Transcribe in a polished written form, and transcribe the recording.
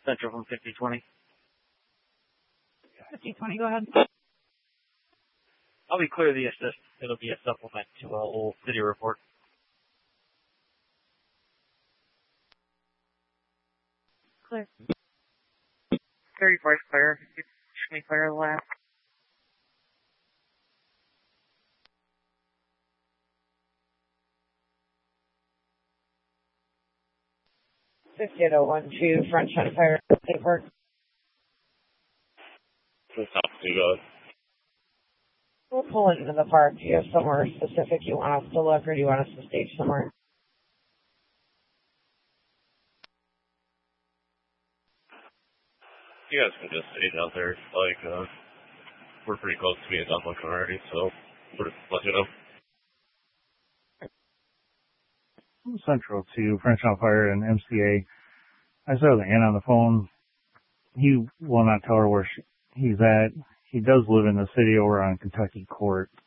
Central from 5020. 5020, go ahead. I'll be clear the assist. It'll be a supplement to a whole city report. Clear. 34 clear. Should we clear the last? Front Shot Fire, State Park. We'll pull into the park. Do you have somewhere specific you want us to look, or do you want us to stage somewhere? You guys can just stage out there. Like, we're pretty close to being done looking already, so we'll just let you know. Central to French on Fire and MCA. I saw the Ann on the phone. He will not tell her where he's at. He does live in the city over on Kentucky Court.